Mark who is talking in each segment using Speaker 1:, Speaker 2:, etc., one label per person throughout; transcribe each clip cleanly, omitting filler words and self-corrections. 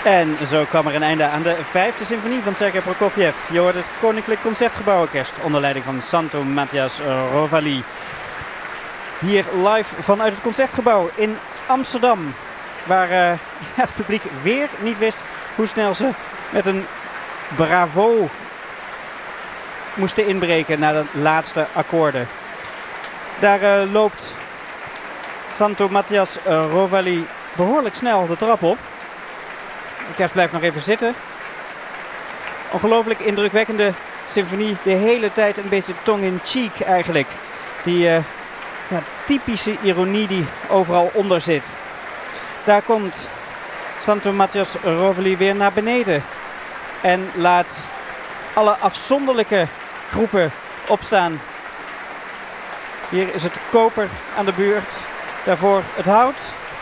Speaker 1: En zo kwam er een einde aan de 5e symfonie van Sergei Prokofjev. Je hoort het Koninklijk Concertgebouworkest onder leiding van Santo Matthias Rovali. Hier live vanuit het Concertgebouw in Amsterdam. Waar het publiek weer niet wist hoe snel ze met een bravo moesten inbreken naar de laatste akkoorden. Daar loopt Santo Matthias Rovali behoorlijk snel de trap op. De orkest blijft nog even zitten. Ongelooflijk indrukwekkende symfonie. De hele tijd een beetje tongue-in-cheek eigenlijk. Die typische ironie die overal onder zit. Daar komt Santo Matthias Rovali weer naar beneden. En laat alle afzonderlijke groepen opstaan. Hier is het koper aan de beurt. Daarvoor het hout.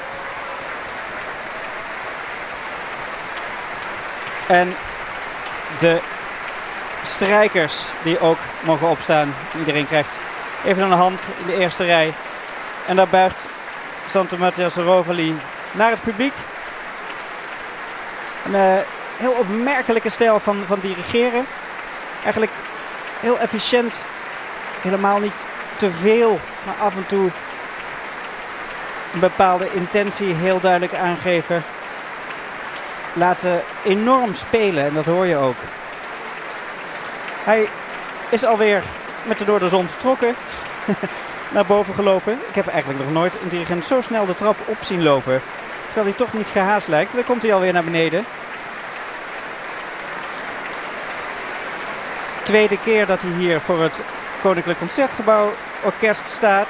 Speaker 1: En de strijkers die ook mogen opstaan. Iedereen krijgt even een hand in de eerste rij. En daar buigt Santo Matthias Rovali naar het publiek. Een heel opmerkelijke stijl van dirigeren. Eigenlijk heel efficiënt. Helemaal niet te veel, maar af en toe een bepaalde intentie heel duidelijk aangeven. Laten enorm spelen en dat hoor je ook. Hij is alweer met de door de zon vertrokken. Naar boven gelopen. Ik heb eigenlijk nog nooit een dirigent zo snel de trap op zien lopen. Terwijl hij toch niet gehaast lijkt. Dan komt hij alweer naar beneden. Tweede keer dat hij hier voor het Koninklijk Concertgebouw Orkest staat.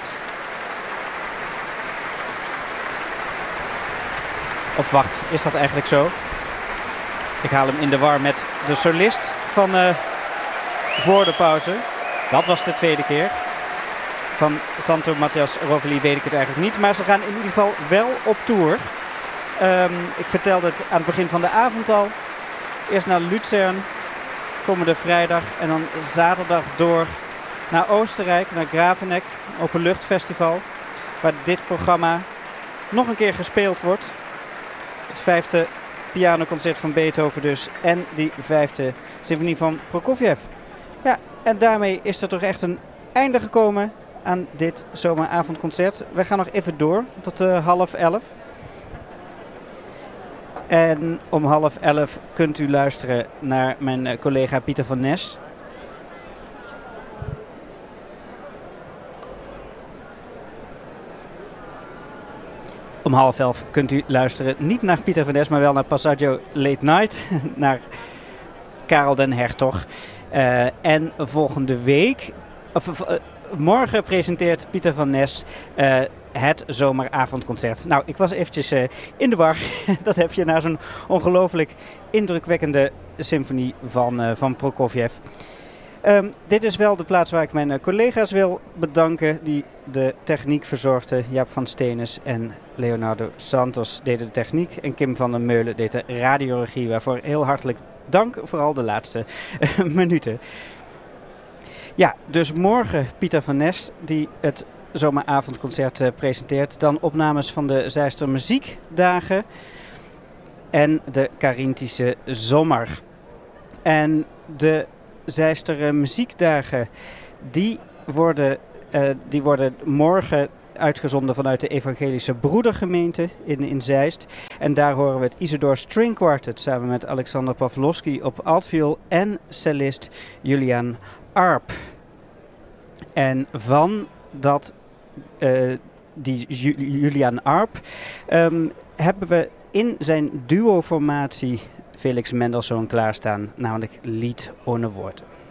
Speaker 1: Of wacht, is dat eigenlijk zo? Ik haal hem in de war met de solist van voor de pauze. Dat was de tweede keer. Van Santo Matthias Rovali weet ik het eigenlijk niet. Maar ze gaan in ieder geval wel op tour. Ik vertelde het aan het begin van de avond al. Eerst naar Luzern. Komende vrijdag. En dan zaterdag door naar Oostenrijk. Naar Graveneck. Openluchtfestival. Waar dit programma nog een keer gespeeld wordt. Het 5e pianoconcert van Beethoven dus. En die 5e symfonie van Prokofjev. Ja, en daarmee is er toch echt een einde gekomen aan dit zomeravondconcert. We gaan nog even door tot 10:30. En om 10:30 kunt u luisteren naar mijn collega Pieter van Nes. Om 10:30 kunt u luisteren niet naar Pieter van Nes, maar wel naar Passaggio Late Night. Naar Karel den Hertog. En volgende week... morgen presenteert Pieter van Nes het zomeravondconcert. Nou, ik was eventjes in de war. Dat heb je na zo'n ongelooflijk indrukwekkende symfonie van Prokofjev. Dit is wel de plaats waar ik mijn collega's wil bedanken die de techniek verzorgden. Jaap van Steenes en Leonardo Santos deden de techniek. En Kim van der Meulen deed de radioregie. Waarvoor heel hartelijk dank, vooral de laatste minuten. Ja, dus morgen Pieter van Nes die het zomeravondconcert presenteert. Dan opnames van de Zeister Muziekdagen en de Carinthische Zomer. En de Zeister Muziekdagen die worden morgen uitgezonden vanuit de Evangelische Broedergemeente in Zeist. En daar horen we het Isidor String Quartet samen met Alexander Pavlovsky op altviool en cellist Julian Arp. En van die Julian Arp hebben we in zijn duo-formatie Felix Mendelssohn klaarstaan, namelijk Lied ohne Worte.